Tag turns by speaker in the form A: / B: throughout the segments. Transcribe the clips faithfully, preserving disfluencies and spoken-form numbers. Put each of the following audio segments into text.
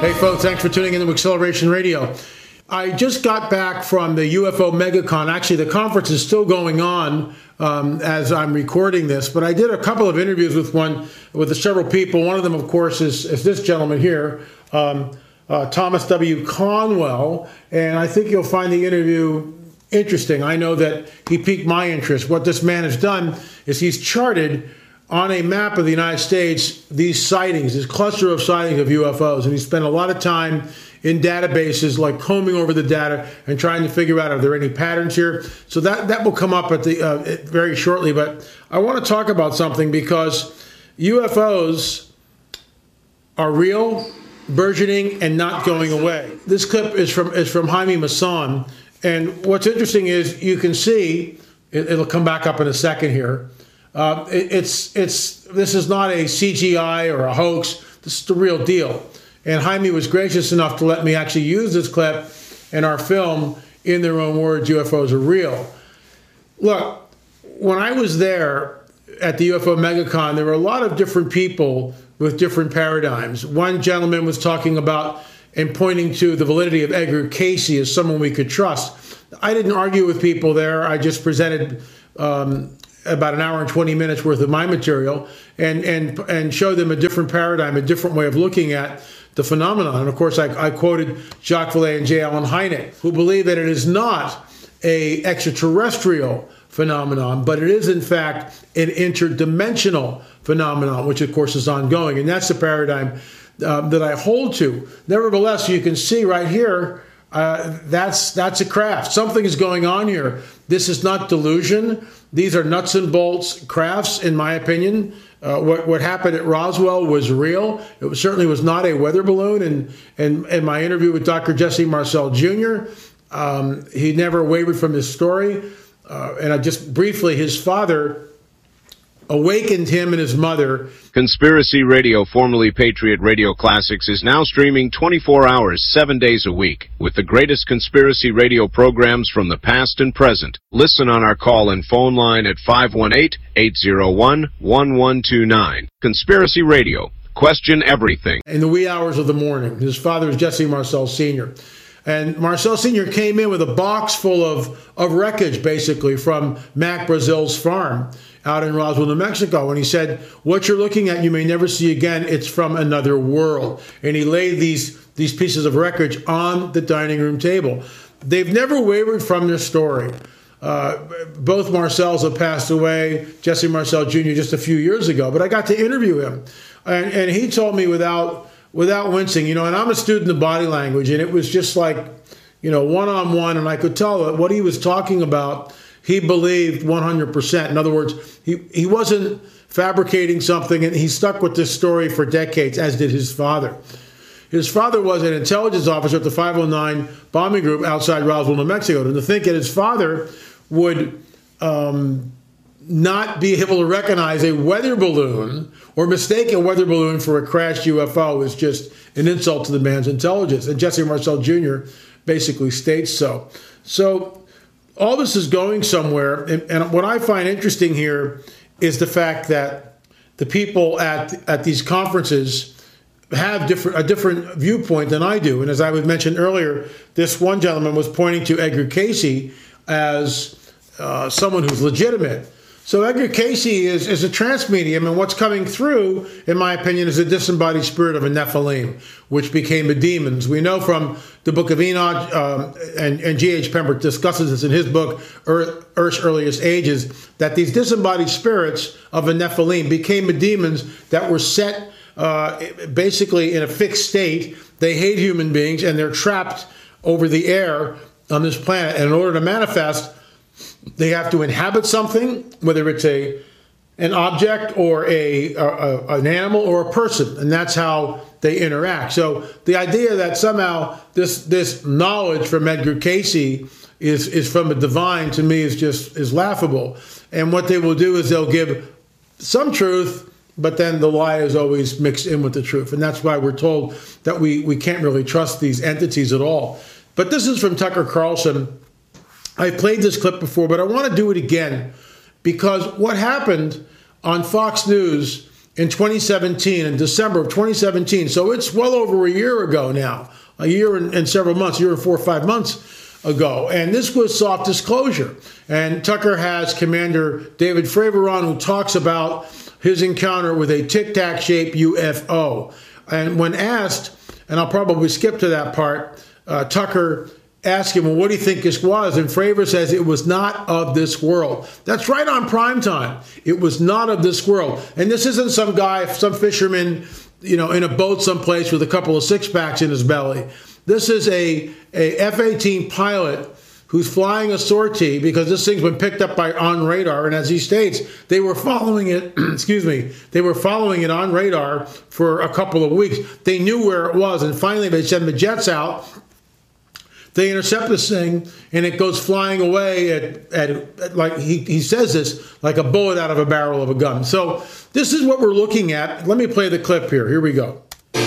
A: Hey folks, thanks for tuning in to Acceleration Radio. I just got back from the U F O MegaCon. Actually, the conference is still going on um, as I'm recording this, but I did a couple of interviews with one, with several people. One of them, of course, is, is this gentleman here, um, uh, Thomas W. Conwell, and I think you'll find the interview interesting. I know that he piqued my interest. What this man has done is he's charted on a map of the United States these sightings, this cluster of sightings of U F Os, and he spent a lot of time in databases, like combing over the data and trying to figure out, are there any patterns here? So that, that will come up at the uh, very shortly. But I want to talk about something because U F Os are real, burgeoning, and not going away. This clip is from is from Jaime Maussan, and what's interesting is you can see it, it'll come back up in a second here. Uh, it, it's it's this is not a C G I or a hoax. This is the real deal. And Jaime was gracious enough to let me actually use this clip in our film. In their own words, U F Os are real. Look, when I was there at the U F O MegaCon, there were a lot of different people with different paradigms. One gentleman was talking about and pointing to the validity of Edgar Cayce as someone we could trust. I didn't argue with people there. I just presented um, about an hour and twenty minutes worth of my material and and and showed them a different paradigm, a different way of looking at the phenomenon. And of course, I, I quoted Jacques Vallée and J. Allen Hynek, who believe that it is not a extraterrestrial phenomenon, but it is in fact an interdimensional phenomenon, which of course is ongoing. And that's the paradigm uh, that I hold to. Nevertheless, you can see right here, uh, that's that's a craft. Something is going on here. This is not delusion. These are nuts and bolts crafts, in my opinion. Uh, what what happened at Roswell was real. It was, certainly was not a weather balloon. And and in my interview with Doctor Jesse Marcel Junior, um, he never wavered from his story. Uh, and I just briefly, his father awakened him and his mother.
B: Conspiracy Radio, formerly Patriot Radio Classics, is now streaming twenty-four hours, seven days a week, with the greatest conspiracy radio programs from the past and present. Listen on our call and phone line at five one eight, eight zero one, one one two nine. Conspiracy Radio. Question everything.
A: In the wee hours of the morning. His father was Jesse Marcel Senior And Marcel Senior came in with a box full of, of wreckage, basically, from Mac Brazil's farm out in Roswell, New Mexico. And he said, what you're looking at, you may never see again. It's from another world. And he laid these, these pieces of wreckage on the dining room table. They've never wavered from their story. Uh, both Marcels have passed away, Jesse Marcel Junior just a few years ago. But I got to interview him. And, and he told me without... without wincing, you know, and I'm a student of body language, and it was just like, you know, one-on-one, and I could tell that what he was talking about, he believed one hundred percent. In other words, he, he wasn't fabricating something, and he stuck with this story for decades, as did his father. His father was an intelligence officer at the five oh nine bombing group outside Roswell, New Mexico, and to think that his father would um, not be able to recognize a weather balloon or mistake a weather balloon for a crashed U F O is just an insult to the man's intelligence. And Jesse Marcel Junior basically states so. So all this is going somewhere. And, and what I find interesting here is the fact that the people at at these conferences have different a different viewpoint than I do. And as I was mentioned earlier, this one gentleman was pointing to Edgar Cayce as uh, someone who's legitimate. So Edgar Cayce is, is a trance medium, and what's coming through, in my opinion, is a disembodied spirit of a Nephilim, which became the demons. We know from the Book of Enoch, um, and, and G H Pembroke discusses this in his book, Earth, Earth's Earliest Ages, that these disembodied spirits of a Nephilim became the demons that were set uh, basically in a fixed state. They hate human beings, and they're trapped over the air on this planet. And in order to manifest, they have to inhabit something, whether it's a an object or a, a, a an animal or a person, and that's how they interact. So the idea that somehow this this knowledge from Edgar Cayce is is from the divine, to me, is just is laughable. And what they will do is they'll give some truth, but then the lie is always mixed in with the truth, and that's why we're told that we we can't really trust these entities at all. But this is from Tucker Carlson. I've played this clip before, but I want to do it again because what happened on Fox News in twenty seventeen, in December of twenty seventeen. So it's well over a year ago now, a year and, and several months, a year and four or five months ago. And this was soft disclosure. And Tucker has Commander David Fravor on, who talks about his encounter with a tic-tac shaped U F O. And when asked, and I'll probably skip to that part, uh, Tucker asked him, well, what do you think this was? And Fravor says it was not of this world. That's right on prime time. It was not of this world. And this isn't some guy, some fisherman, you know, in a boat someplace with a couple of six packs in his belly. This is a, a F eighteen pilot who's flying a sortie, because this thing's been picked up by on radar. And as he states, they were following it, excuse me, they were following it on radar for a couple of weeks. They knew where it was. And finally, they send the jets out. They intercept this thing, and it goes flying away at, at, at like he, he says this, like a bullet out of a barrel of a gun. So this is what we're looking at. Let me play the clip here. Here we go.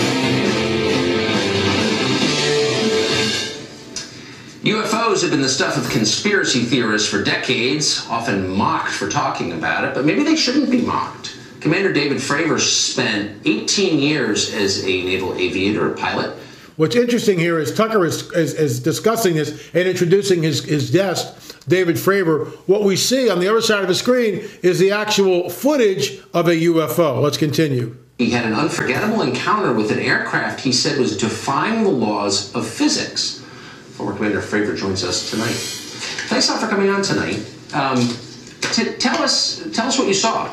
C: U F Os have been the stuff of conspiracy theorists for decades, often mocked for talking about it, but maybe they shouldn't be mocked. Commander David Fravor spent eighteen years as a naval aviator, a pilot.
A: What's interesting here is Tucker is, is, is discussing this and introducing his, his guest, David Fravor. What we see on the other side of the screen is the actual footage of a U F O. Let's continue.
C: He had an unforgettable encounter with an aircraft he said was defying the laws of physics. Former Commander Fravor joins us tonight. Thanks a lot for coming on tonight. Um, t- tell us, tell us what you saw.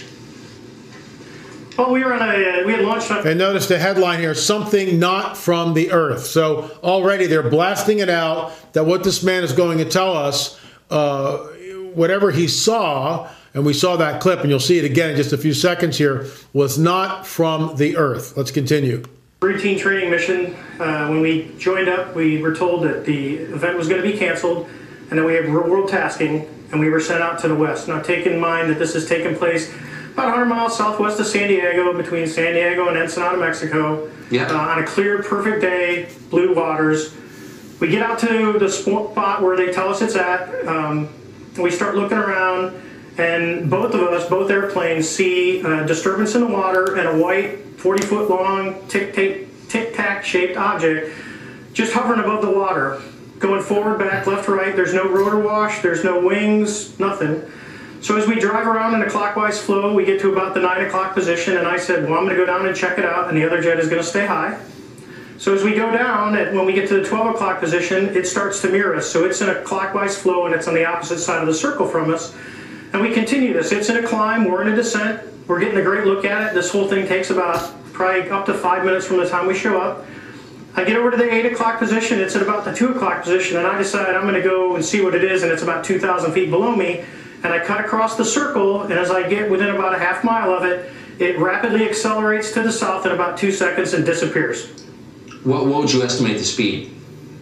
D: Well, we were on a, uh, we had launched on...
A: And notice the headline here, something not from the earth. So already they're blasting it out that what this man is going to tell us, uh, whatever he saw, and we saw that clip, and you'll see it again in just a few seconds here, was not from the earth. Let's continue.
D: Routine training mission. Uh, when we joined up, we were told that the event was going to be canceled, and then we had real-world tasking, and we were sent out to the west. Now, take in mind that this has taken place about one hundred miles southwest of San Diego, between San Diego and Ensenada, Mexico.
C: Yeah.
D: Uh, on a clear, perfect day, blue waters. We get out to the spot where they tell us it's at. Um, we start looking around, and both of us, both airplanes, see a disturbance in the water and a white, forty-foot long, tic-tac shaped object just hovering above the water, going forward, back, left, right. There's no rotor wash, there's no wings, nothing. So as we drive around in a clockwise flow, we get to about the nine o'clock position, and I said, well, I'm going to go down and check it out, and the other jet is going to stay high. So as we go down, and when we get to the twelve o'clock position, it starts to mirror us. So it's in a clockwise flow, and it's on the opposite side of the circle from us. And we continue this. It's in a climb, we're in a descent, we're getting a great look at it. This whole thing takes about probably up to five minutes from the time we show up. I get over to the eight o'clock position, it's at about the two o'clock position, and I decide I'm going to go and see what it is, and it's about two thousand feet below me. And I cut across the circle, and as I get within about a half mile of it, it rapidly accelerates to the south in about two seconds and disappears.
C: What, what would you estimate the speed?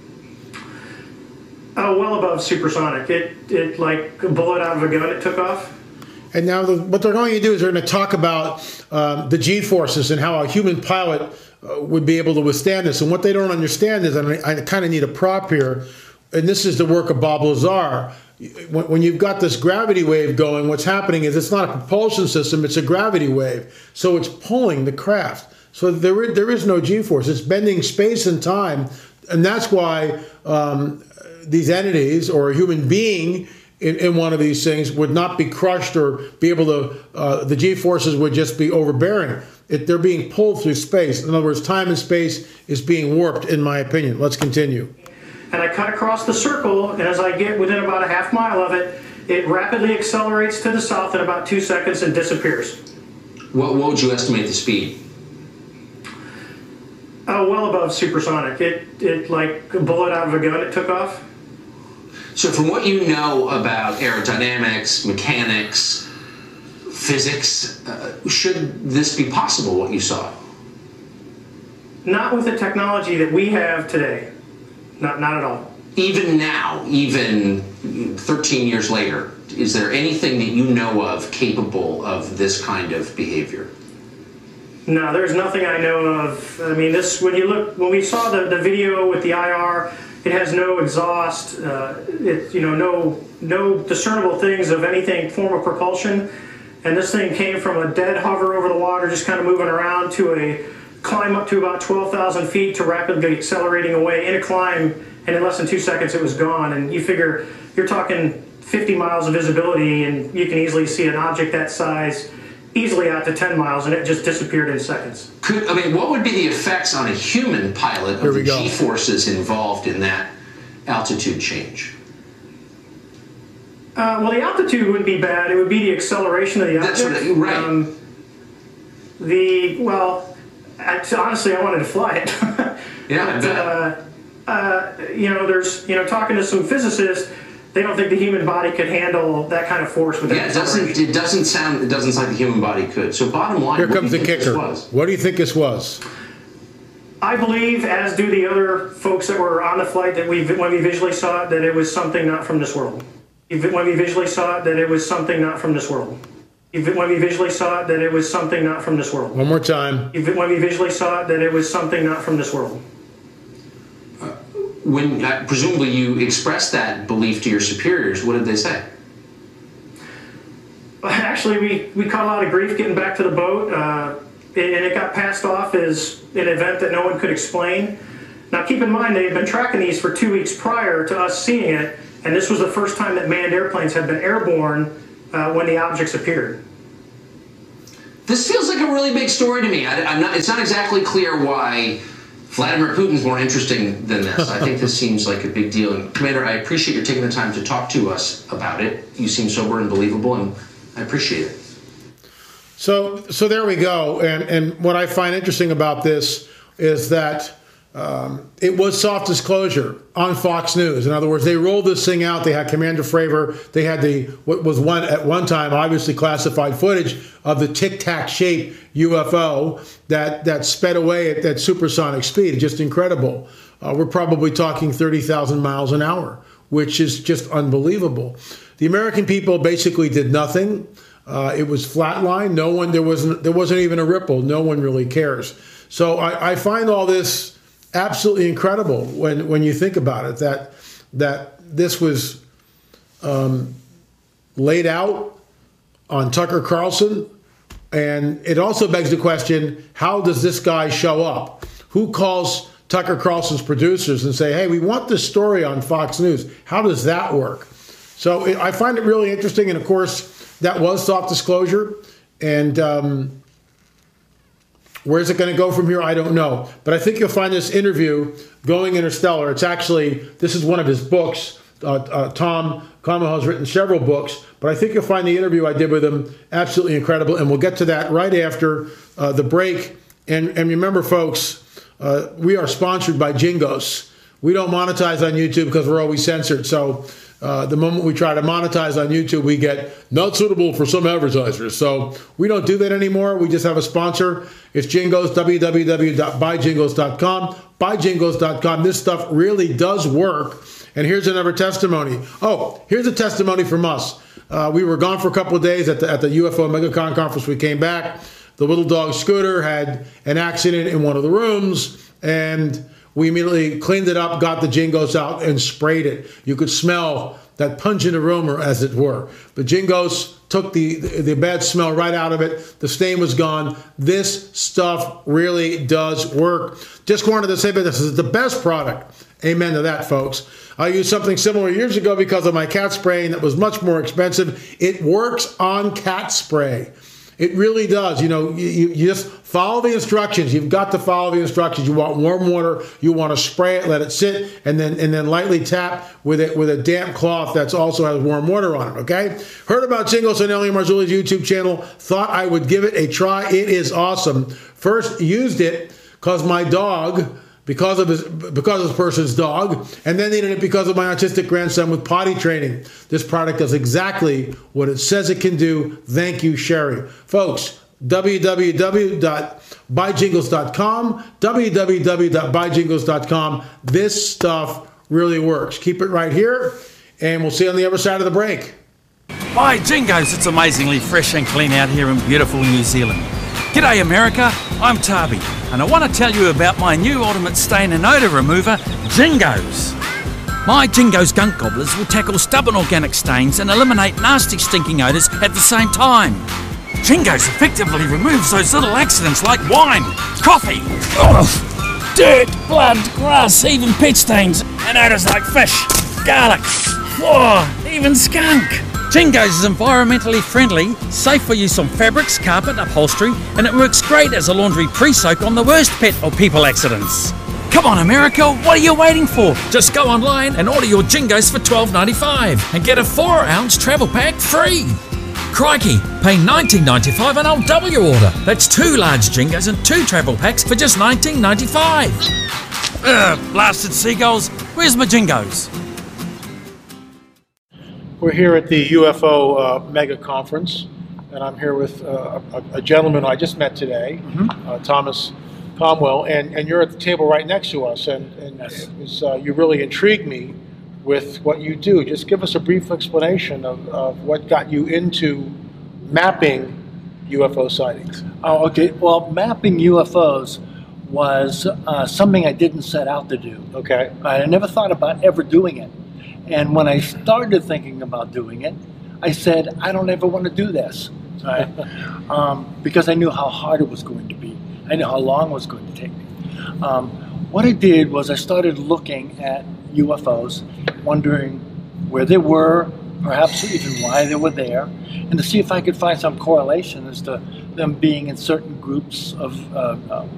D: Oh, well above supersonic. It, it like a bullet out of a gun, it took off.
A: And now the, what they're going to do is they're going to talk about um, the G-forces and how a human pilot uh, would be able to withstand this. And what they don't understand is, and I, I kind of need a prop here, and this is the work of Bob Lazar. When you've got this gravity wave going, what's happening is it's not a propulsion system, it's a gravity wave. So it's pulling the craft. So there is, there is no G-force. It's bending space and time. And that's why um, these entities or a human being in, in one of these things would not be crushed or be able to, uh, the G-forces would just be overbearing. It, they're being pulled through space. In other words, time and space is being warped, in my opinion. Let's continue.
D: And I cut across the circle, and as I get within about a half mile of it, it rapidly accelerates to the south in about two seconds and disappears.
C: What, what would you estimate the speed?
D: Oh, well above supersonic. It, it like a bullet out of a gun, it took off.
C: So from what you know about aerodynamics, mechanics, physics, uh, should this be possible, what you saw?
D: Not with the technology that we have today. Not, not at all.
C: Even now, even thirteen years later, is there anything that you know of capable of this kind of behavior?
D: No, there's nothing I know of. I mean, this, when you look, when we saw the, the video with the I R, it has no exhaust, uh, it, you know, no, no discernible things of anything, form of propulsion. and this thing came from a dead hover over the water, just kind of moving around, to a climb up to about twelve thousand feet to rapidly accelerating away in a climb, and in less than two seconds it was gone. And you figure you're talking fifty miles of visibility, and you can easily see an object that size easily out to ten miles, and it just disappeared in seconds.
C: Could, I mean, what would be the effects on a human pilot of the
A: go.
C: G-forces involved in that altitude change?
D: Uh, well, the altitude wouldn't be bad. It would be the acceleration of the object.
C: That's what, right.
D: Um, the, well, I, honestly, I wanted to fly it.
C: Yeah, I
D: but,
C: bet.
D: Uh, uh, you know, there's, you know, talking to some physicists, they don't think the human body could handle that kind of force with that.
C: Yeah, it doesn't. It doesn't sound. It doesn't sound like the human body could. So, bottom line,
A: Here
C: what
A: comes
C: do
A: the
C: you think
A: kicker.
C: this was?
A: What do you think this was?
D: I believe, as do the other folks that were on the flight, that we, when we visually saw it, that it was something not from this world. When we visually saw it, that it was something not from this world. When we visually saw it, that it was something not from this world.
A: One more time.
D: When we visually saw it, that it was something not from this world.
C: When uh, presumably you expressed that belief to your superiors, what did they say?
D: Actually, we, we caught a lot of grief getting back to the boat, uh, and it got passed off as an event that no one could explain. Now, keep in mind, they had been tracking these for two weeks prior to us seeing it, and this was the first time that manned airplanes had been airborne uh, when the objects appeared.
C: This feels like a really big story to me. I, I'm not. It's not exactly clear why Vladimir Putin's more interesting than this. I think this seems like a big deal. And Commander, I appreciate you taking the time to talk to us about it. You seem sober and believable, and I appreciate it.
A: So, so there we go. And and what I find interesting about this is that um, it was soft disclosure on Fox News. In other words, they rolled this thing out. They had Commander Fravor. They had the what was one at one time obviously classified footage of the Tic Tac shaped U F O that that sped away at that supersonic speed. Just incredible. Uh, we're probably talking thirty thousand miles an hour, which is just unbelievable. The American people basically did nothing. Uh, it was flatline. No one. There wasn't. There wasn't even a ripple. No one really cares. So I, I find all this absolutely incredible when when you think about it. That that this was um, laid out on Tucker Carlson, and it also begs the question: how does this guy show up? Who calls Tucker Carlson's producers and say, "Hey, we want this story on Fox News"? How does that work? So it, I find it really interesting, and of course. That was soft disclosure, and um, where's it going to go from here? I don't know. But I think you'll find this interview, Going Interstellar. It's actually, this is one of his books. Uh, uh, Tom Comeau has written several books, but I think you'll find the interview I did with him absolutely incredible, and we'll get to that right after uh, the break. And, and remember, folks, uh, we are sponsored by Jingos. We don't monetize on YouTube because we're always censored, so... Uh, the moment we try to monetize on YouTube, we get not suitable for some advertisers. So we don't do that anymore. We just have a sponsor. It's Jingos, w w w dot buy jingos dot com. buy jingos dot com. This stuff really does work. And here's another testimony. Oh, here's a testimony from us. Uh, we were gone for a couple of days at the, at the U F O MegaCon conference. We came back. The little dog Scooter had an accident in one of the rooms, and we immediately cleaned it up, got the Jingos out, and sprayed it. You could smell that pungent aroma, as it were. The Jingos took the, the, the bad smell right out of it. The stain was gone. This stuff really does work. Just wanted to say that this is the best product. Amen to that, folks. I used something similar years ago because of my cat spraying that was much more expensive. It works on cat spray. It really does. You know, you, you just follow the instructions. You've got to follow the instructions. You want warm water. You want to spray it, let it sit, and then and then lightly tap with it with a damp cloth that's also has warm water on it. Okay. Heard about Jingos on Elliot Marzulli's YouTube channel. Thought I would give it a try. It is awesome. First used it because my dog. Because of his, because of this person's dog, and then needed it because of my autistic grandson with potty training. This product does exactly what it says it can do. Thank you, Sherry. Folks, w w w dot buy jingles dot com, w w w dot buy jingles dot com. This stuff really works. Keep it right here, and we'll see you on the other side of the break.
E: By Jingos, it's amazingly fresh and clean out here in beautiful New Zealand. G'day America, I'm Tabi, and I want to tell you about my new ultimate stain and odour remover, Jingos. My Jingos gunk gobblers will tackle stubborn organic stains and eliminate nasty stinking odours at the same time. Jingoes effectively removes those little accidents like wine, coffee, oh, dirt, blood, grass, even pit stains, and odours like fish, garlic, whoa, even skunk. Jingoes is environmentally friendly, safe for use on fabrics, carpet, upholstery, and it works great as a laundry pre-soak on the worst pet or people accidents. Come on, America, what are you waiting for? Just go online and order your Jingoes for twelve ninety-five and get a four ounce travel pack free. Crikey, pay nineteen ninety-five and I'll double your order. That's two large Jingoes and two travel packs for just nineteen ninety-five. Ugh, blasted seagulls, where's my Jingoes?
A: We're here at the U F O uh, mega conference, and I'm here with uh, a, a gentleman I just met today, mm-hmm. uh, Thomas Cromwell, and, and you're at the table right next to us, and, and yes. it was, uh, you really intrigued me with what you do. Just give us a brief explanation of, of what got you into mapping U F O sightings.
F: Oh, okay. Well, mapping U F Os was uh, something I didn't set out to do.
A: Okay.
F: I never thought about ever doing it. And when I started thinking about doing it, I said, I don't ever want to do this. Right? um, because I knew how hard it was going to be. I knew how long it was going to take me. Um, what I did was I started looking at U F Os, wondering where they were, perhaps even why they were there, and to see if I could find some correlation as to them being in certain groups of uh, uh,